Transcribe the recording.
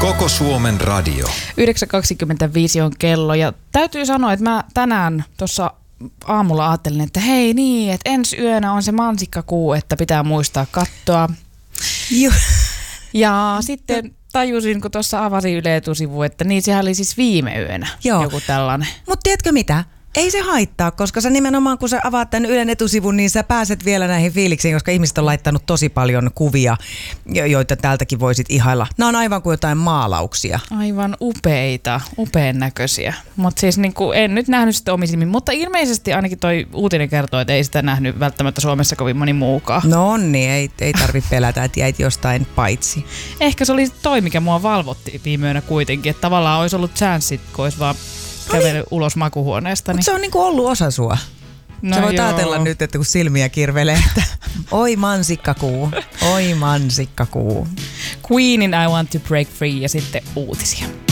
Koko Suomen radio. 9.25 on kello ja täytyy sanoa, että mä tänään tuossa aamulla ajattelin, että hei niin, että ensi yönä on se mansikkakuu, että pitää muistaa katsoa. Ja sitten tajusin, kun tuossa avasin Yle Etusivu, että niin sehän oli siis viime yönä joku tällainen. Mutta tiedätkö mitä? Ei se haittaa, koska sä nimenomaan kun sä avaat tämän Ylen etusivun, niin sä pääset vielä näihin fiiliksiin, koska ihmiset on laittanut tosi paljon kuvia, joita täältäkin voisit ihailla. Nämä on aivan kuin jotain maalauksia. Aivan upeita, upean näköisiä. Mutta siis niinku, en nyt nähnyt sitä omin silmin, mutta ilmeisesti ainakin toi uutinen kertoo, että ei sitä nähnyt välttämättä Suomessa kovin moni muukaan. No niin, ei tarvitse pelätä, että jäit jostain paitsi. Ehkä se oli toi, mikä mua valvotti viime yönä kuitenkin, että tavallaan olisi ollut chanssit, kun olisi vaan kävellyt ulos makuhuoneesta. Mutta se on niinku ollut osa sua. No sä voit joo. ajatella nyt, että kun silmiä kirvelee, että oi mansikkakuu, oi mansikkakuu. Queenin I Want to Break Free ja sitten uutisia.